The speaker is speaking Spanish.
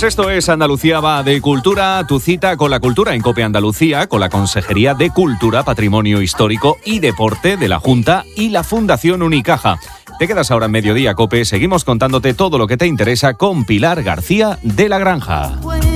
Pues esto es Andalucía va de cultura, tu cita con la cultura en COPE Andalucía, con la Consejería de Cultura, Patrimonio Histórico y Deporte de la Junta y la Fundación Unicaja. Te quedas ahora en Mediodía COPE, seguimos contándote todo lo que te interesa con Pilar García de la Granja.